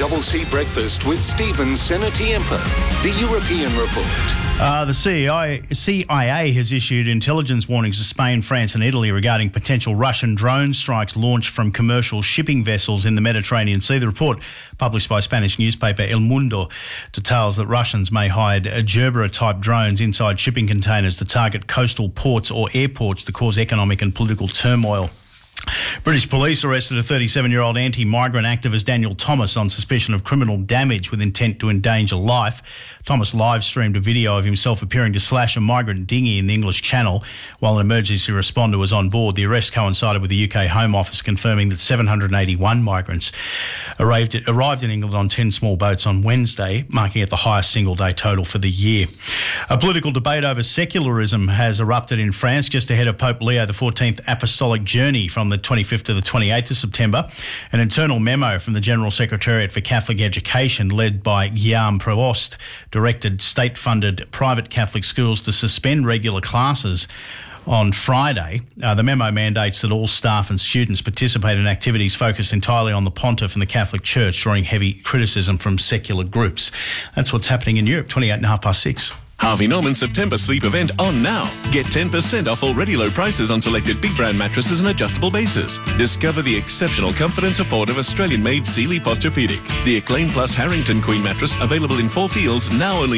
2CC Breakfast with Stephen Senatiempo. The European Report. The CIA has issued intelligence warnings to Spain, France and Italy regarding potential Russian drone strikes launched from commercial shipping vessels in the Mediterranean Sea. The report, published by Spanish newspaper El Mundo, details that Russians may hide Gerber-type drones inside shipping containers to target coastal ports or airports to cause economic and political turmoil. British police arrested a 37-year-old anti-migrant activist Daniel Thomas on suspicion of criminal damage with intent to endanger life. Thomas live-streamed a video of himself appearing to slash a migrant dinghy in the English Channel while an emergency responder was on board. The arrest coincided with the UK Home Office confirming that 781 migrants arrived in England on 10 small boats on Wednesday, marking it the highest single-day total for the year. A political debate over secularism has erupted in France just ahead of Pope Leo XIV's apostolic journey from the 25th to the 28th of September. An internal memo from the General Secretariat for Catholic Education, led by Guillaume Provost, directed state-funded private Catholic schools to suspend regular classes on Friday. The memo mandates that all staff and students participate in activities focused entirely on the Pontiff and the Catholic Church, drawing heavy criticism from secular groups. That's what's happening in Europe, 6:28. Harvey Norman September sleep event on now. Get 10% off already low prices on selected big brand mattresses and adjustable bases. Discover the exceptional comfort and support of Australian-made Sealy Posturepedic. The Acclaim Plus Harrington Queen mattress available in 4 feels, now only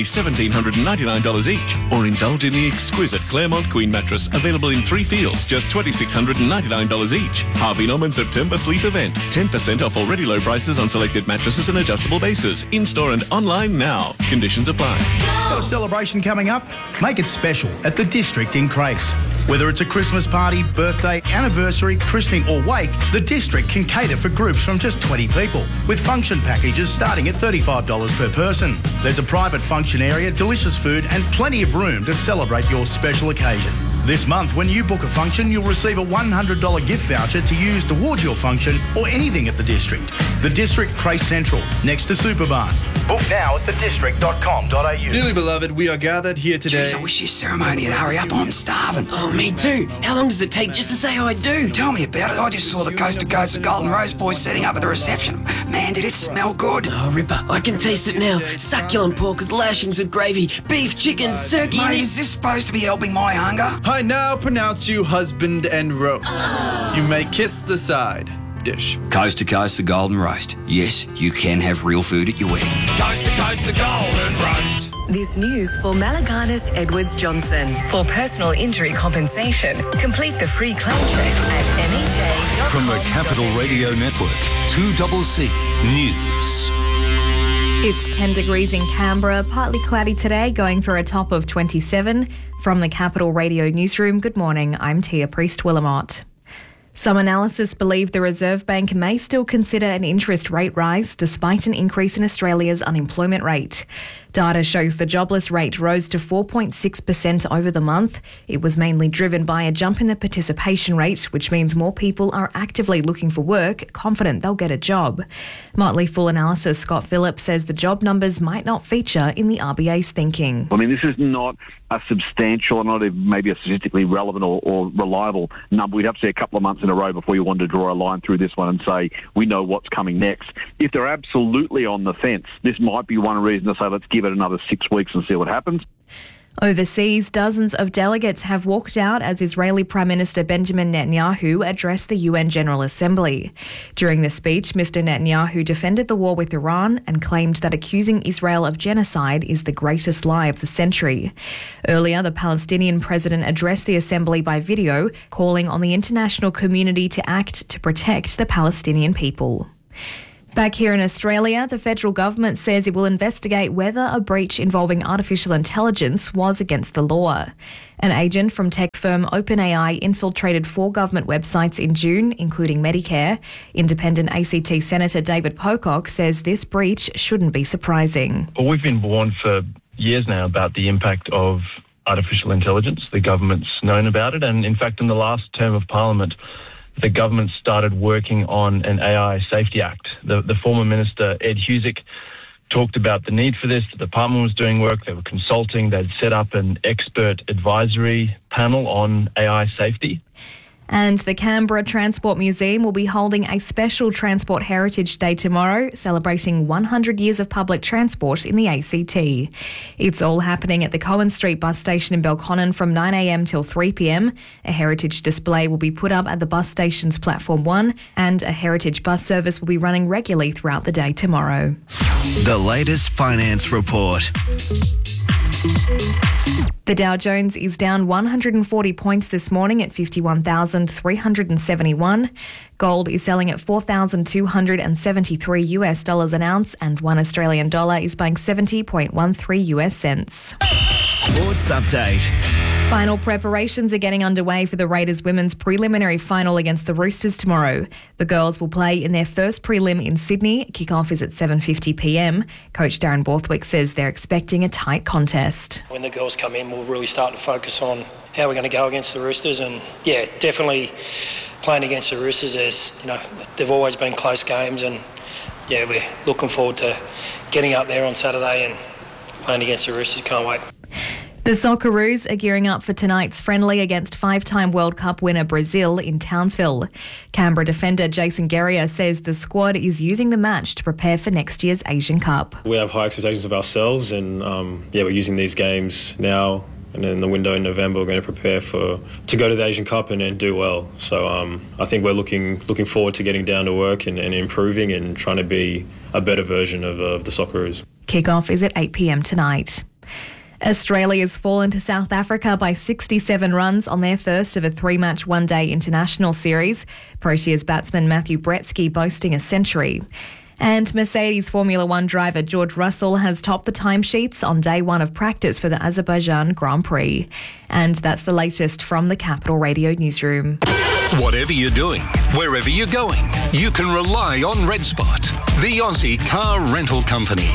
$1,799 each. Or indulge in the exquisite Claremont Queen mattress available in 3 feels, just $2,699 each. Harvey Norman September sleep event. 10% off already low prices on selected mattresses and adjustable bases. In-store and online now. Conditions apply. Got a celebration coming up? Make it special at the District in Crace. Whether it's a Christmas party, birthday, anniversary, christening or wake, the District can cater for groups from just 20 people, with function packages starting at $35 per person. There's a private function area, delicious food and plenty of room to celebrate your special occasion. This month, when you book a function, you'll receive a $100 gift voucher to use towards your function or anything at the District. The District, Crace Central, next to Superbarn. Book now at thedistrict.com.au. Dearly beloved, we are gathered here today. Jeez, I wish this ceremony would hurry up. I'm starving. Oh, me too. How long does it take just to say I do? Tell me about it. I just saw the Coast to Coast Golden Rose boys setting up at the reception. Man, did it smell good. Oh, Ripper, I can taste it now. Succulent pork with lashings of gravy, beef, chicken, turkey... Mate, is this supposed to be helping my hunger? I now pronounce you husband and roast. You may kiss the side dish. Coast to Coast the Golden Roast. Yes, you can have real food at your wedding. Coast to Coast the Golden Roast. This news for Malaganas Edwards Johnson. For personal injury compensation, complete the free claim check at mej.com.au. From the Capital Radio Network, 2CC News. It's 10 degrees in Canberra, partly cloudy today, going for a top of 27. From the Capital Radio Newsroom, good morning, I'm Tia Priest-Willamott. Some analysts believe the Reserve Bank may still consider an interest rate rise despite an increase in Australia's unemployment rate. Data shows the jobless rate rose to 4.6% over the month. It was mainly driven by a jump in the participation rate, which means more people are actively looking for work, confident they'll get a job. Motley Fool analyst Scott Phillips says the job numbers might not feature in the RBA's thinking. I mean, this is not a substantial, not even maybe a statistically relevant or reliable number. We'd have to see a couple of months in a row before you want to draw a line through this one and say, we know what's coming next. If they're absolutely on the fence, this might be one reason to say, let's give it another 6 weeks and see what happens. Overseas, dozens of delegates have walked out as Israeli Prime Minister Benjamin Netanyahu addressed the UN General Assembly. During the speech, Mr. Netanyahu defended the war with Iran and claimed that accusing Israel of genocide is the greatest lie of the century. Earlier, the Palestinian president addressed the assembly by video, calling on the international community to act to protect the Palestinian people. Back here in Australia, the federal government says it will investigate whether a breach involving artificial intelligence was against the law. An agent from tech firm OpenAI infiltrated 4 government websites in June, including Medicare. Independent ACT Senator David Pocock says this breach shouldn't be surprising. Well, we've been warned for years now about the impact of artificial intelligence. The government's known about it, and in fact, in the last term of Parliament, the government started working on an AI Safety Act. The former Minister, Ed Husic, talked about the need for this. The department was doing work. They were consulting. They'd set up an expert advisory panel on AI safety. And the Canberra Transport Museum will be holding a special Transport Heritage Day tomorrow, celebrating 100 years of public transport in the ACT. It's all happening at the Cohen Street bus station in Belconnen from 9am till 3pm. A heritage display will be put up at the bus station's Platform 1, and a heritage bus service will be running regularly throughout the day tomorrow. The latest finance report. The Dow Jones is down 140 points this morning at 51,371. Gold is selling at $4,273 an ounce, and $1 Australian dollar is buying 70.13 US cents. Sports update. Final preparations are getting underway for the Raiders women's preliminary final against the Roosters tomorrow. The girls will play in their first prelim in Sydney. Kick-off is at 7:50pm. Coach Darren Borthwick says they're expecting a tight contest. When the girls come in, we'll really start to focus on how we're going to go against the Roosters, and definitely playing against the Roosters, they've always been close games, and we're looking forward to getting up there on Saturday and playing against the Roosters. Can't wait. The Socceroos are gearing up for tonight's friendly against five-time World Cup winner Brazil in Townsville. Canberra defender Jason Guerrier says the squad is using the match to prepare for next year's Asian Cup. We have high expectations of ourselves, and we're using these games now, and in the window in November we're going to prepare to go to the Asian Cup and do well. So I think we're looking forward to getting down to work and improving and trying to be a better version of the Socceroos. Kick-off is at 8pm tonight. Australia's fallen to South Africa by 67 runs on their first of a three-match one-day international series. Proteas batsman Matthew Bretsky boasting a century. And Mercedes Formula One driver George Russell has topped the timesheets on day one of practice for the Azerbaijan Grand Prix. And that's the latest from the Capital Radio newsroom. Whatever you're doing, wherever you're going, you can rely on Red Spot, the Aussie car rental company.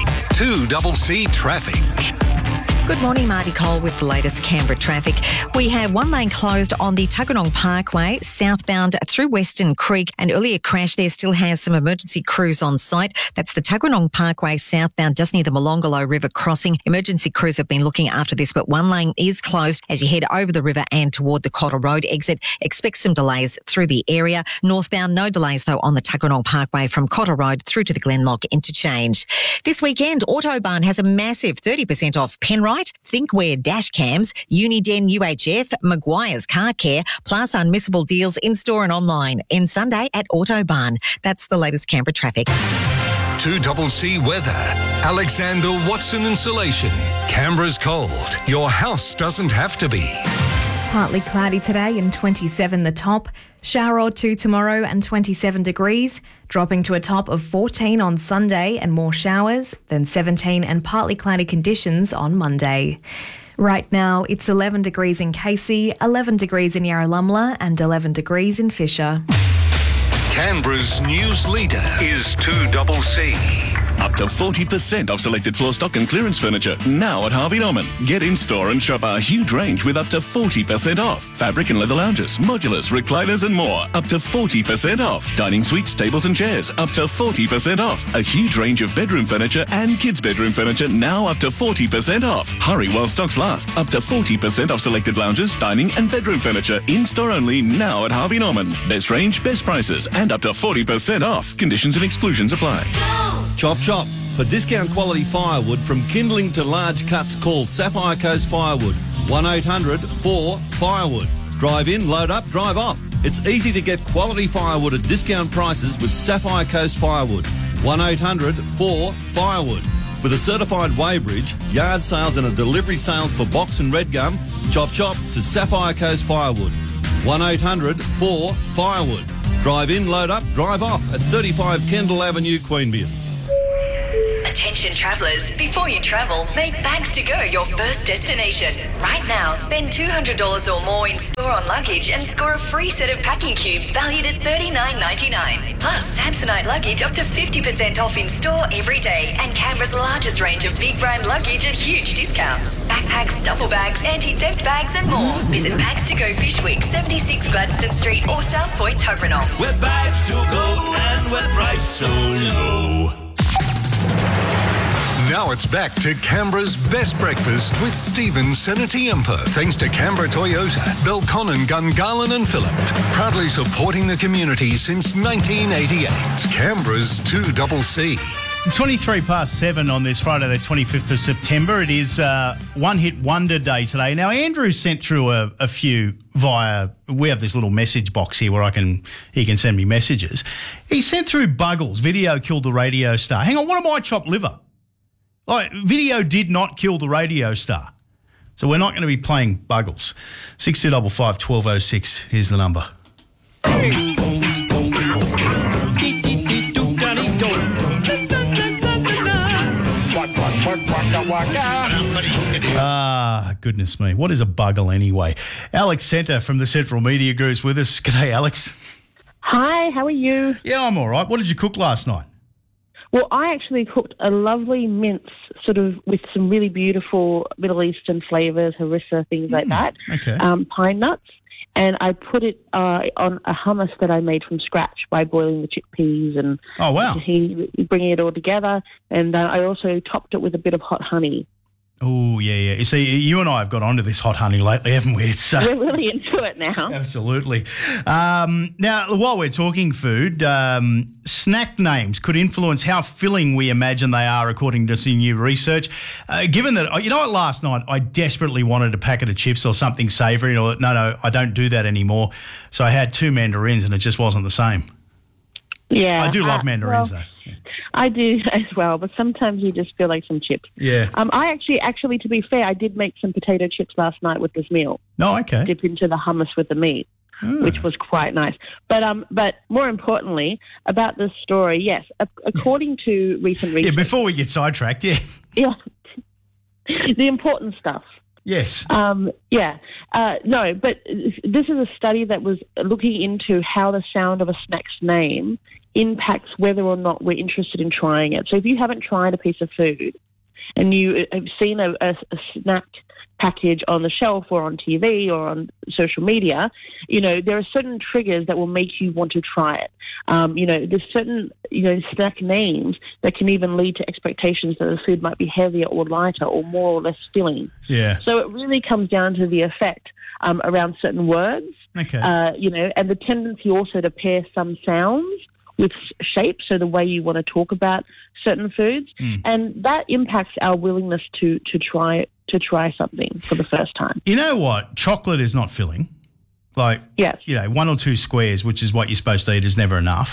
2CC Traffic. Good morning, Marty Cole with the latest Canberra traffic. We have one lane closed on the Tuggeranong Parkway, southbound through Western Creek. An earlier crash there still has some emergency crews on site. That's the Tuggeranong Parkway, southbound just near the Molonglo River crossing. Emergency crews have been looking after this, but one lane is closed as you head over the river and toward the Cotter Road exit. Expect some delays through the area. Northbound, no delays though on the Tuggeranong Parkway from Cotter Road through to the Glenlock interchange. This weekend, Autobarn has a massive 30% off Penrite, Thinkware dash cams, Uniden UHF, Maguire's Car Care, plus unmissable deals in-store and online. End Sunday at Autobarn. That's the latest Canberra traffic. 2CC Weather. Alexander Watson Insulation. Canberra's cold. Your house doesn't have to be. Partly cloudy today and 27 the top. Shower or two tomorrow and 27 degrees, dropping to a top of 14 on Sunday and more showers, then 17 and partly cloudy conditions on Monday. Right now, it's 11 degrees in Casey, 11 degrees in Yarralumla and 11 degrees in Fisher. Canberra's news leader is 2CC. Up to 40% off selected floor stock and clearance furniture now at Harvey Norman. Get in store and shop our huge range with up to 40% off. Fabric and leather lounges, modulars, recliners and more. Up to 40% off. Dining suites, tables and chairs. Up to 40% off. A huge range of bedroom furniture and kids' bedroom furniture now up to 40% off. Hurry while stocks last. Up to 40% off selected lounges, dining and bedroom furniture. In store only now at Harvey Norman. Best range, best prices and up to 40% off. Conditions and exclusions apply. Chop Chop. For discount quality firewood from kindling to large cuts, call Sapphire Coast Firewood. 1-800-4-FIREWOOD. Drive in, load up, drive off. It's easy to get quality firewood at discount prices with Sapphire Coast Firewood. 1-800-4-FIREWOOD. With a certified weighbridge, yard sales and a delivery sales for box and red gum, Chop Chop to Sapphire Coast Firewood. 1-800-4-FIREWOOD. Drive in, load up, drive off at 35 Kendall Avenue, Queanbeyan. Attention travellers, before you travel, make Bags to Go your first destination. Right now, spend $200 or more in store on luggage and score a free set of packing cubes valued at $39.99. Plus, Samsonite luggage up to 50% off in store every day, and Canberra's largest range of big brand luggage at huge discounts. Backpacks, duffel bags, anti-theft bags and more. Visit Bags to Go Fish Week, 76 Gladstone Street or South Point, Tuggeranong. Where bags to go and where price so low. Now it's back to Canberra's best breakfast with Stephen Senatiempo. Thanks to Canberra Toyota, Belconnen, Gungahlin and Phillip. Proudly supporting the community since 1988. Canberra's 2CC. 23 past 7 on this Friday, the 25th of September. It is One Hit Wonder Day today. Now, Andrew sent through a few via... We have this little message box here where he can send me messages. He sent through Buggles. Video killed the radio star. Hang on, what am I, chopped liver? Like, video did not kill the radio star. So we're not going to be playing Buggles. 6255 1206, here's the number. Goodness me. What is a buggle anyway? Alex Centre from the Central Media Group's with us. G'day, Alex. Hi, how are you? Yeah, I'm all right. What did you cook last night? Well, I actually cooked a lovely mince, sort of with some really beautiful Middle Eastern flavours, harissa, things like that. Okay. Pine nuts. And I put it on a hummus that I made from scratch by boiling the chickpeas and bringing it all together. And I also topped it with a bit of hot honey. Oh, yeah. You see, you and I have got onto this hot honey lately, haven't we? We're really into it now. Absolutely. Now, while we're talking food, snack names could influence how filling we imagine they are, according to some new research. Given that, last night I desperately wanted a packet of chips or something savoury. No, I don't do that anymore. So I had 2 mandarins and it just wasn't the same. Yeah. I do love mandarins, though. I do as well, but sometimes you just feel like some chips. Yeah. I actually, to be fair, I did make some potato chips last night with this meal. Oh, okay. Dip into the hummus with the meat, which was quite nice. But more importantly, about this story, yes, according to recent research... Yeah, before we get sidetracked, Yeah. The important stuff. Yes. No, but this is a study that was looking into how the sound of a snack's name impacts whether or not we're interested in trying it. So if you haven't tried a piece of food and you have seen a snack package on the shelf or on TV or on social media, there are certain triggers that will make you want to try it. There's certain, snack names that can even lead to expectations that the food might be heavier or lighter or more or less filling. Yeah. So it really comes down to the effect around certain words. Okay. And the tendency also to pair some sounds with shapes, so the way you want to talk about certain foods, and that impacts our willingness to try something for the first time. You know what? Chocolate is not filling. Like, yes. 1 or 2 squares, which is what you're supposed to eat, is never enough.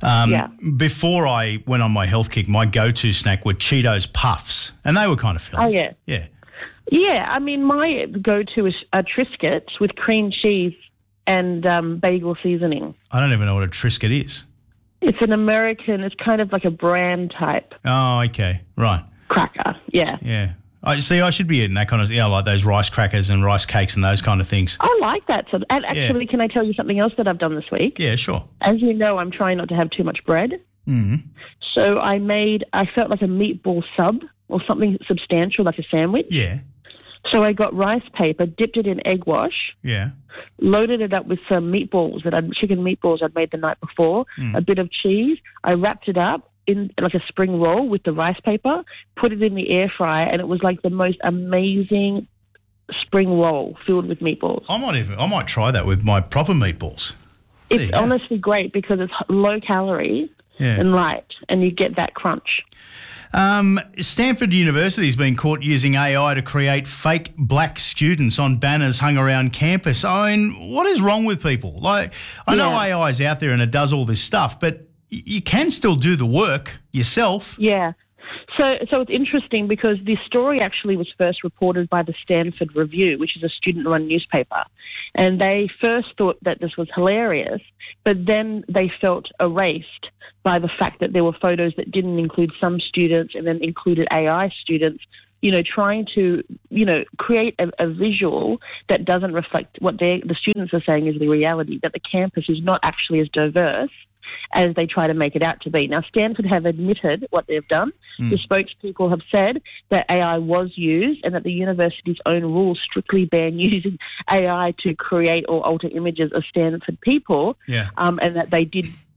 Before I went on my health kick, my go-to snack were Cheetos Puffs, and they were kind of filling. Oh, yeah. Yeah. Yeah, I mean, my go-to is Triscuits with cream cheese and bagel seasoning. I don't even know what a Triscuit is. It's an American, it's kind of like a brand type. Oh, okay. Right. Cracker, yeah. Yeah. I should be eating that kind of, like those rice crackers and rice cakes and those kind of things. I like that. So, and actually, Can I tell you something else that I've done this week? Yeah, sure. As you know, I'm trying not to have too much bread. Mm. So I felt like a meatball sub or something substantial, like a sandwich. Yeah. So I got rice paper, dipped it in egg wash. Yeah. Loaded it up with some meatballs chicken meatballs I'd made the night before, a bit of cheese. I wrapped it up in like a spring roll with the rice paper, put it in the air fryer, and it was like the most amazing spring roll filled with meatballs. I might try that with my proper meatballs. It's honestly great because it's low calorie and light, and you get that crunch. Stanford University has been caught using AI to create fake black students on banners hung around campus. I mean, what is wrong with people? Like, I know AI is out there and it does all this stuff, but you can still do the work yourself. Yeah. So it's interesting because this story actually was first reported by the Stanford Review, which is a student-run newspaper. And they first thought that this was hilarious, but then they felt erased by the fact that there were photos that didn't include some students and then included AI students, trying to, create a visual that doesn't reflect what the students are saying is the reality, that the campus is not actually as diverse as they try to make it out to be. Now, Stanford have admitted what they've done. The spokespeople have said that AI was used and that the university's own rules strictly ban using AI to create or alter images of Stanford people, and that they did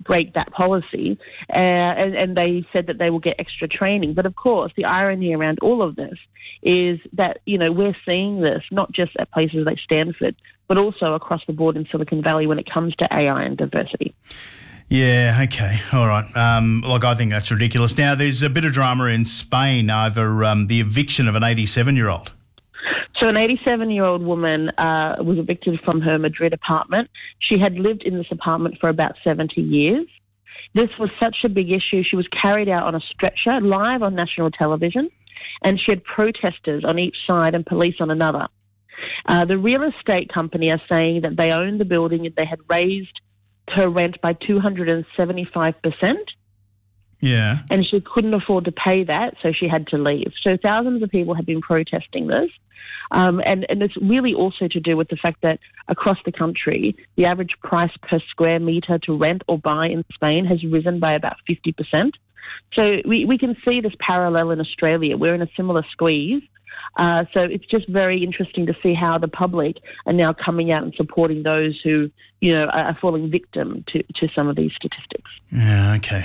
break that policy, and they said that they will get extra training. But of course, the irony around all of this is that, we're seeing this not just at places like Stanford, but also across the board in Silicon Valley when it comes to AI and diversity. Yeah, okay, all right. I think that's ridiculous. Now, there's a bit of drama in Spain over the eviction of an 87-year-old. So an 87-year-old woman was evicted from her Madrid apartment. She had lived in this apartment for about 70 years. This was such a big issue. She was carried out on a stretcher live on national television, and she had protesters on each side and police on another. The real estate company are saying that they owned the building and they had raised her rent by 275%. Yeah. And she couldn't afford to pay that, so she had to leave. So thousands of people have been protesting this. And it's really also to do with the fact that across the country, the average price per square metre to rent or buy in Spain has risen by about 50%. So we can see this parallel in Australia. We're in a similar squeeze. So it's just very interesting to see how the public are now coming out and supporting those who, are falling victim to some of these statistics. Yeah, okay.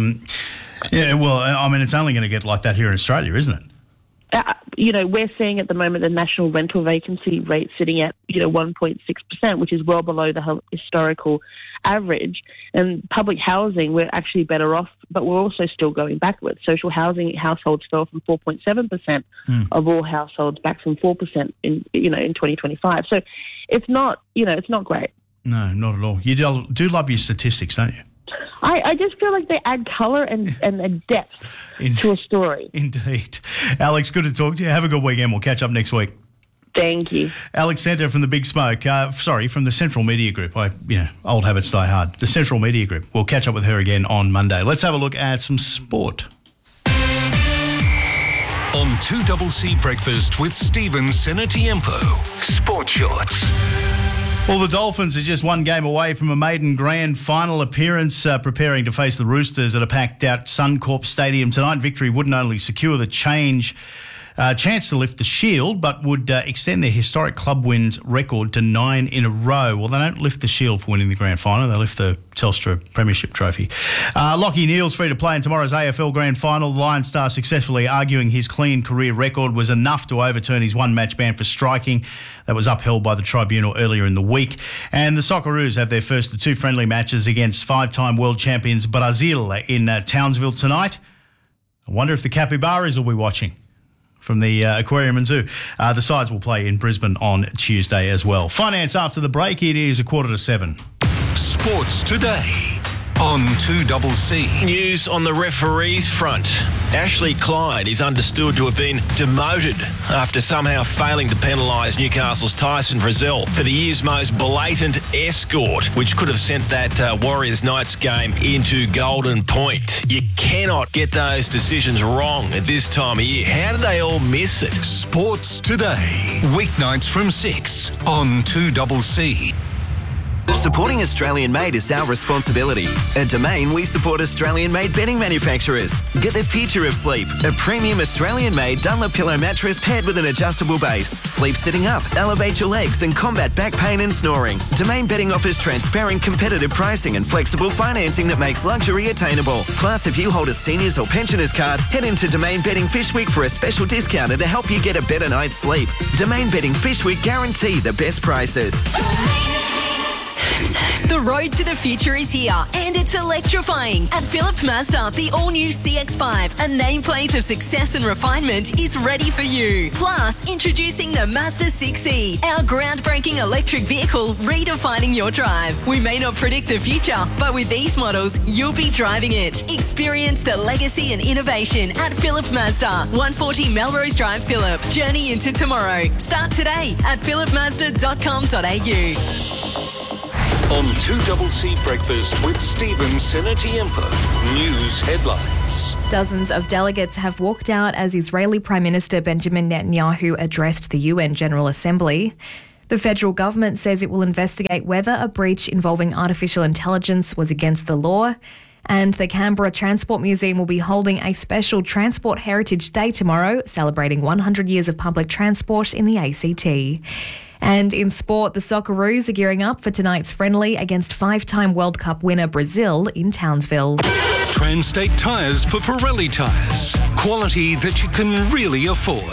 It's only going to get like that here in Australia, isn't it? We're seeing at the moment the national rental vacancy rate sitting at, 1.6%, which is well below the historical average. And public housing, we're actually better off, but we're also still going backwards. Social housing households fell from 4.7% of all households back from 4% in 2025. So it's not great. No, not at all. You do love your statistics, don't you? I just feel like they add colour and depth to a story. Indeed. Alex, good to talk to you. Have a good weekend. We'll catch up next week. Thank you. Alex Senter from the Big Smoke. From the Central Media Group. Old habits die hard. The Central Media Group. We'll catch up with her again on Monday. Let's have a look at some sport. On 2CC Breakfast with Stephen Senatiempo. Sports Shorts. Well, the Dolphins are just one game away from a maiden grand final appearance, preparing to face the Roosters at a packed-out Suncorp Stadium tonight. Victory wouldn't only secure the chance to lift the shield, but would extend their historic club wins record to 9 in a row. Well, they don't lift the shield for winning the grand final. They lift the Telstra Premiership Trophy. Lachie Neale's free to play in tomorrow's AFL grand final. The Lion Star successfully arguing his clean career record was enough to overturn his one-match ban for striking. That was upheld by the tribunal earlier in the week. And the Socceroos have their first of two friendly matches against five-time world champions Brazil in Townsville tonight. I wonder if the Capybaras will be watching from the Aquarium and Zoo. The sides will play in Brisbane on Tuesday as well. Finance after the break. It is 6:45. Sports Today on 2CC. News on the referees front. Ashley Clyde is understood to have been demoted after somehow failing to penalise Newcastle's Tyson Frizzell for the year's most blatant escort, which could have sent that Warriors-Knights game into golden point. You cannot get those decisions wrong at this time of year. How did they all miss it? Sports Today. Weeknights from 6 on 2CC. Supporting Australian-made is our responsibility. At Domain, we support Australian-made bedding manufacturers. Get the future of sleep. A premium Australian-made Dunlop pillow mattress paired with an adjustable base. Sleep sitting up, elevate your legs and combat back pain and snoring. Domain Bedding offers transparent, competitive pricing and flexible financing that makes luxury attainable. Plus, if you hold a seniors or pensioners card, head into Domain Bedding Fish Week for a special discount to help you get a better night's sleep. Domain Bedding Fish Week guarantee the best prices. The road to the future is here, and it's electrifying. At Phillip Mazda, the all-new CX-5, a nameplate of success and refinement, is ready for you. Plus, introducing the Mazda 6e, our groundbreaking electric vehicle redefining your drive. We may not predict the future, but with these models, you'll be driving it. Experience the legacy and innovation at Phillip Mazda, 140 Melrose Drive, Phillip. Journey into tomorrow. Start today at phillipmazda.com.au. On 2CC Breakfast with Stephen Senatiempo. News headlines. Dozens of delegates have walked out as Israeli Prime Minister Benjamin Netanyahu addressed the UN General Assembly. The federal government says it will investigate whether a breach involving artificial intelligence was against the law. And the Canberra Transport Museum will be holding a special Transport Heritage Day tomorrow, celebrating 100 years of public transport in the ACT. And in sport, the Socceroos are gearing up for tonight's friendly against 5-time World Cup winner Brazil in Townsville. Transtate Tyres for Pirelli tyres. Quality that you can really afford.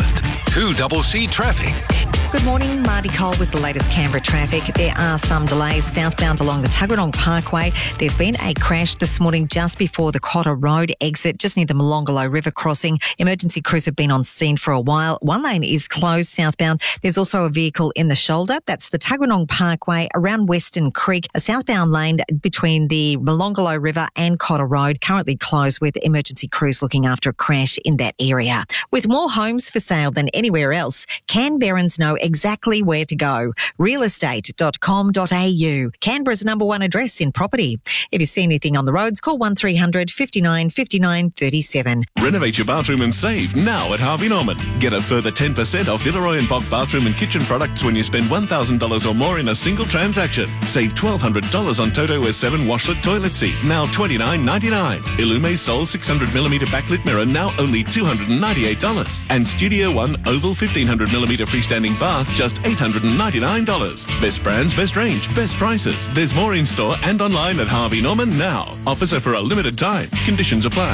2CC Traffic. Good morning, Marty Cole with the latest Canberra traffic. There are some delays southbound along the Tuggeranong Parkway. There's been a crash this morning just before the Cotter Road exit, just near the Molonglo River crossing. Emergency crews have been on scene for a while. One lane is closed southbound. There's also a vehicle in the shoulder. That's the Tuggeranong Parkway around Western Creek. A southbound lane between the Molonglo River and Cotter Road currently closed with emergency crews looking after a crash in that area. With more homes for sale than anywhere else, Canberrans know exactly where to go. Realestate.com.au. Canberra's #1 address in property. If you see anything on the roads, call 1300 59 59 37. Renovate your bathroom and save now at Harvey Norman. Get a further 10% off Villeroy and Bock bathroom and kitchen products when you spend $1,000 or more in a single transaction. Save $1,200 on Toto S7 washlet toilet seat, now $29.99. Illume Sol 600mm backlit mirror, now only $298. And Studio One Oval 1500mm freestanding bath, just $899. Best brands, best range, best prices. There's more in store and online at Harvey Norman now. Offers are for a limited time. Conditions apply.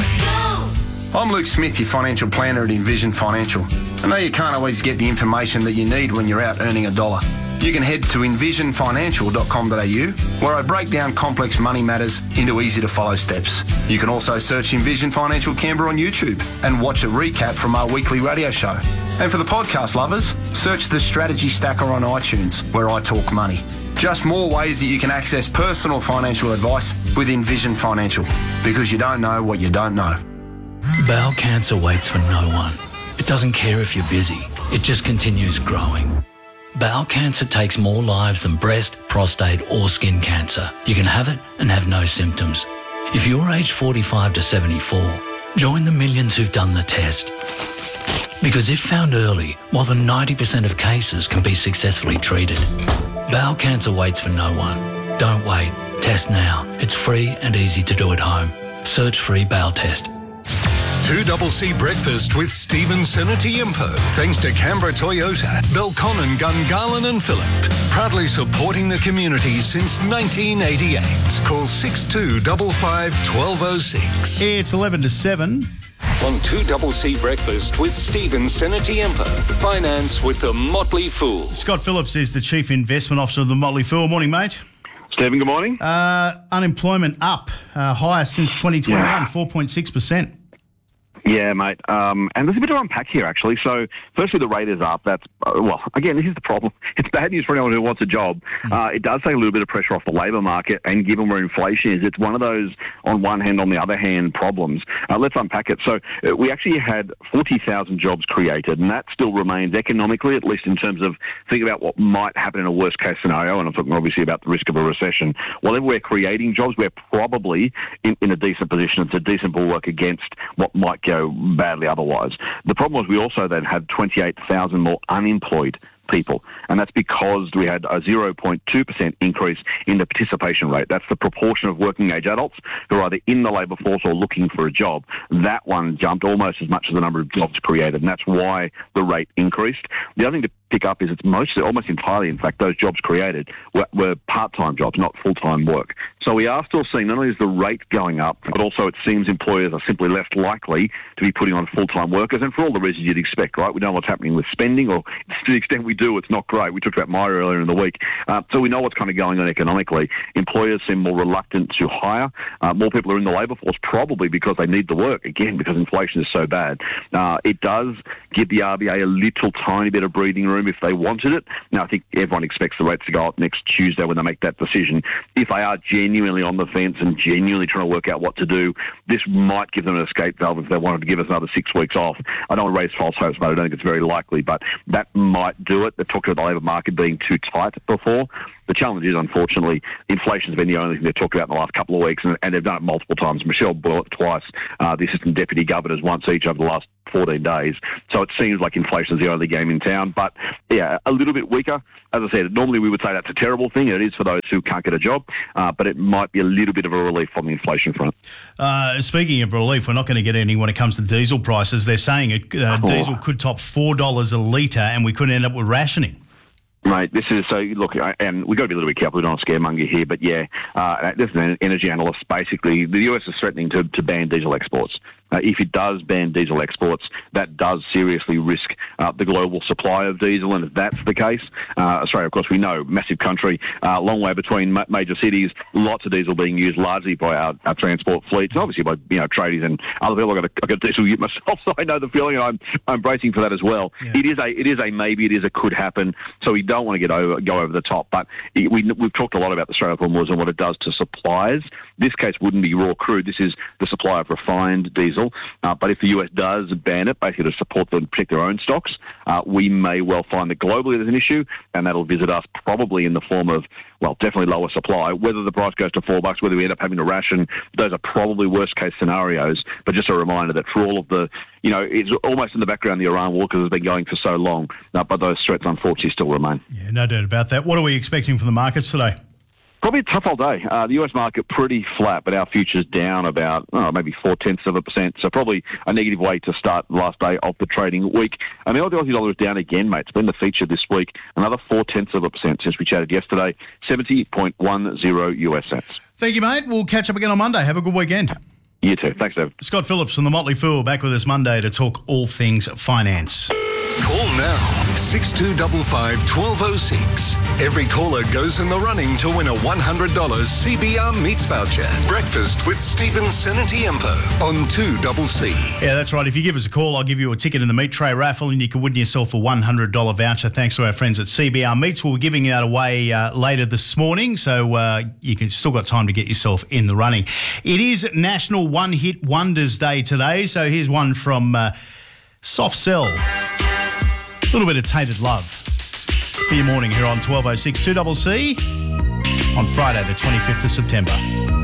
I'm Luke Smith, your financial planner at Envision Financial. I know you can't always get the information that you need when you're out earning a dollar. You can head to envisionfinancial.com.au, where I break down complex money matters into easy-to-follow steps. You can also search Envision Financial Canberra on YouTube and watch a recap from our weekly radio show. And for the podcast lovers, search the Strategy Stacker on iTunes, where I talk money. Just more ways that you can access personal financial advice with Envision Financial, because you don't know what you don't know. Bowel cancer waits for no one. It doesn't care if you're busy. It just continues growing. Bowel cancer takes more lives than breast, prostate or skin cancer. You can have it and have no symptoms. If you're aged 45 to 74, join the millions who've done the test. Because if found early, more than 90% of cases can be successfully treated. Bowel cancer waits for no one. Don't wait. Test now. It's free and easy to do at home. Search free bowel test. 2CC Breakfast with Stephen Senatiempo, thanks to Canberra Toyota, Belconnen, Gungahlin and Phillip. Proudly supporting the community since 1988. Call 6255 1206. It's 11 to 7. On 2CC Breakfast with Stephen Senatiempo. Finance with the Motley Fool. Scott Phillips is the Chief Investment Officer of the Motley Fool. Morning, mate. Stephen, good morning. Unemployment up, highest since 2021, 4.6%. Yeah, mate. And there's a bit to unpack here, actually. So, firstly, the rate is up. That's, well, again, this is the problem. It's bad news for anyone who wants a job. It does take a little bit of pressure off the labour market, and given where inflation is, it's one of those, on one hand, on the other hand, problems. Let's unpack it. So, we actually had 40,000 jobs created, and that still remains economically, at least in terms of thinking about what might happen in a worst-case scenario, and I'm talking obviously about the risk of a recession. Whenever we're creating jobs, we're probably in a decent position. It's a decent bulwark against what might go badly otherwise. The problem was we also then had 28,000 more unemployed people, and that's because we had a 0.2% increase in the participation rate. That's the proportion of working age adults who are either in the labour force or looking for a job. That one jumped almost as much as the number of jobs created, and that's why the rate increased. The other thing to pick up is it's mostly, almost entirely, in fact, those jobs created were part-time jobs, not full-time work. So we are still seeing not only is the rate going up, but also it seems employers are simply less likely to be putting on full-time workers, and for all the reasons you'd expect, right? We know what's happening with spending, or to the extent we do, it's not great. We talked about Myer earlier in the week. So we know what's kind of going on economically. Employers seem more reluctant to hire. More people are in the labour force, probably because they need the work, again, because inflation is so bad. It does give the RBA a little tiny bit of breathing room if they wanted it. Now, I think everyone expects the rates to go up next Tuesday when they make that decision. If they are genuinely on the fence and genuinely trying to work out what to do, this might give them an escape valve if they wanted to give us another 6 weeks off. I don't want to raise false hopes, but I don't think it's very likely, but that might do it. They've talked about the labour market being too tight before. The challenge is, unfortunately, inflation's been the only thing they've talked about in the last couple of weeks, and they've done it multiple times. Michelle Bullock twice, the assistant deputy governors once each over the last 14 days. So it seems like inflation is the only game in town. But, yeah, a little bit weaker. As I said, normally we would say that's a terrible thing. It is for those who can't get a job, but it might be a little bit of a relief on the inflation front. Speaking of relief, we're not going to get any when it comes to diesel prices. They're saying diesel could top $4 a litre and we could end up with rationing. Mate, this is so. Look, and we've got to be a little bit careful. We don't want to scaremonger here, but yeah, this is an energy analyst. Basically, the US is threatening to ban diesel exports. If it does ban diesel exports, that does seriously risk the global supply of diesel. And if that's the case, Australia, of course, we know, massive country, long way between major cities, lots of diesel being used largely by our transport fleets, and obviously by tradies and other people. I got diesel ute myself, so I know the feeling, and I'm bracing for that as well. Yeah. It is a maybe. It is a could happen. So we don't want to go over the top. But we've talked a lot about the Australia Formula and what it does to suppliers. This case wouldn't be raw crude. This is the supply of refined diesel. But if the US does ban it, basically to support them and protect their own stocks, we may well find that globally there's an issue, and that'll visit us probably in the form of, well, definitely lower supply. Whether the price goes to $4, whether we end up having to ration, those are probably worst case scenarios. But just a reminder that for all of the, it's almost in the background, the Iran war, because it's been going for so long. But those threats, unfortunately, still remain. Yeah, no doubt about that. What are we expecting from the markets today? Probably a tough old day. The US market pretty flat, but our futures down about maybe 0.4%. So probably a negative way to start the last day of the trading week. And the Aussie dollar is down again, mate. It's been the feature this week. Another 0.4% since we chatted yesterday. 70.10 US cents. Thank you, mate. We'll catch up again on Monday. Have a good weekend. You too. Thanks, Dave. Scott Phillips from the Motley Fool back with us Monday to talk all things finance. Call now, 6255 1206. Every caller goes in the running to win a $100 CBR Meats voucher. Breakfast with Stephen Senatiempo on 2CC. Yeah, that's right. If you give us a call, I'll give you a ticket in the meat tray raffle and you can win yourself a $100 voucher thanks to our friends at CBR Meats. We'll be giving that away later this morning, so you can still got time to get yourself in the running. It is National One Hit Wonders Day today, so here's one from Soft Cell. A little bit of Tainted Love for your morning here on 1206 2CC on Friday the 25th of September.